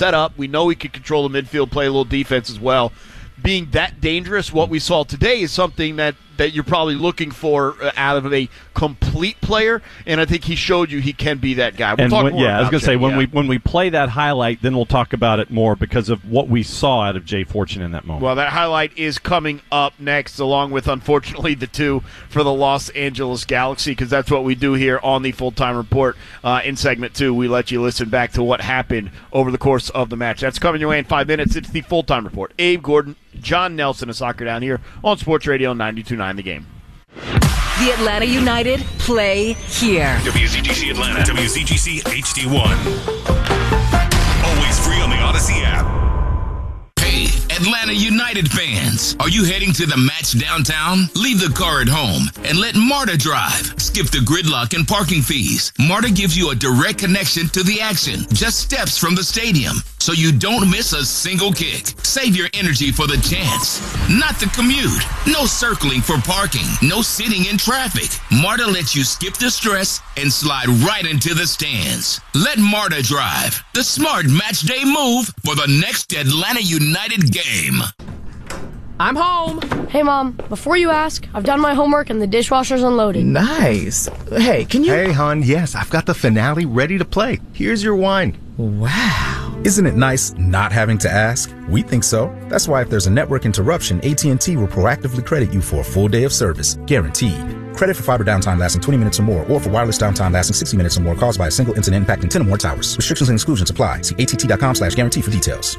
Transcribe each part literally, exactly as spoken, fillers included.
set up. We know he can control the midfield, play a little defense as well. Being that dangerous, what we saw today is something that, that you're probably looking for out of a complete player, and I think he showed you he can be that guy. We'll and talk when, more yeah, I was about going to say, Jay, when yeah. we when we play that highlight, then we'll talk about it more because of what we saw out of Jay Fortune in that moment. Well, that highlight is coming up next, along with, unfortunately, the two for the Los Angeles Galaxy, because that's what we do here on the Full-Time Report. Uh, in segment two, we let you listen back to what happened over the course of the match. That's coming your way in five minutes. It's the Full-Time Report. Abe Gordon, John Nelson of Soccer Down here on Sports Radio ninety-two point nine The Game. The Atlanta United play here. W Z G C Atlanta, W Z G C H D one. Always free on the Odyssey app. Hey, Atlanta United fans, are you heading to the match downtown? Leave the car at home and let MARTA drive. Skip the gridlock and parking fees. MARTA gives you a direct connection to the action, just steps from the stadium, so you don't miss a single kick. Save your energy for the chance, not the commute. No circling for parking, no sitting in traffic. MARTA lets you skip the stress and slide right into the stands. Let MARTA drive, the smart match day move for the next Atlanta United game. I'm home. Hey, Mom, before you ask, I've done my homework and the dishwasher's unloaded. Nice. Hey, can you... Hey, hon, yes, I've got the finale ready to play. Here's your wine. Wow. Isn't it nice not having to ask? We think so. That's why if there's a network interruption, A T and T will proactively credit you for a full day of service. Guaranteed. Credit for fiber downtime lasting twenty minutes or more, or for wireless downtime lasting sixty minutes or more caused by a single incident impacting ten or more towers. Restrictions and exclusions apply. See A T T dot com slash guarantee for details.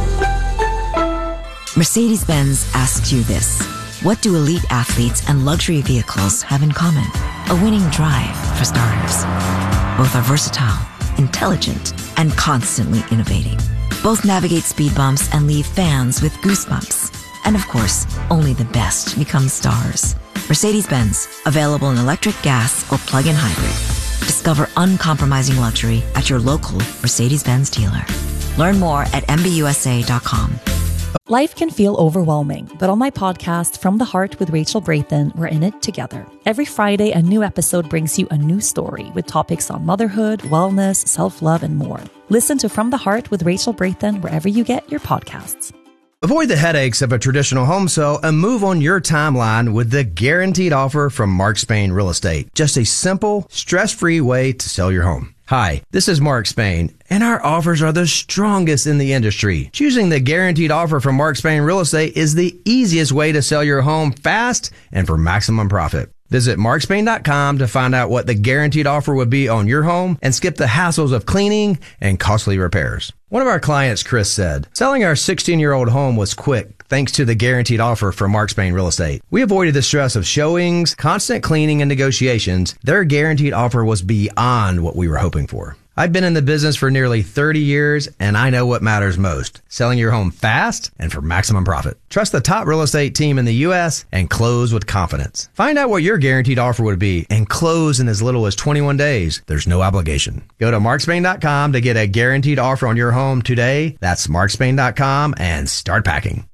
Mercedes-Benz asks you this. What do elite athletes and luxury vehicles have in common? A winning drive, for starters. Both are versatile, intelligent, and constantly innovating. Both navigate speed bumps and leave fans with goosebumps. And of course, only the best become stars. Mercedes-Benz, available in electric, gas, or plug-in hybrid. Discover uncompromising luxury at your local Mercedes-Benz dealer. Learn more at M B U S A dot com. Life can feel overwhelming, but on my podcast, From the Heart with Rachel Braithen, we're in it together. Every Friday, a new episode brings you a new story with topics on motherhood, wellness, self-love, and more. Listen to From the Heart with Rachel Braithen wherever you get your podcasts. Avoid the headaches of a traditional home sale and move on your timeline with the guaranteed offer from Mark Spain Real Estate. Just a simple, stress-free way to sell your home. Hi, this is Mark Spain, and our offers are the strongest in the industry. Choosing the guaranteed offer from Mark Spain Real Estate is the easiest way to sell your home fast and for maximum profit. Visit mark spain dot com to find out what the guaranteed offer would be on your home and skip the hassles of cleaning and costly repairs. One of our clients, Chris, said, selling our sixteen-year-old home was quick thanks to the guaranteed offer from Mark Spain Real Estate. We avoided the stress of showings, constant cleaning, and negotiations. Their guaranteed offer was beyond what we were hoping for. I've been in the business for nearly thirty years, and I know what matters most. Selling your home fast and for maximum profit. Trust the top real estate team in the U S and close with confidence. Find out what your guaranteed offer would be and close in as little as twenty-one days. There's no obligation. Go to mark spain dot com to get a guaranteed offer on your home today. That's mark spain dot com and start packing.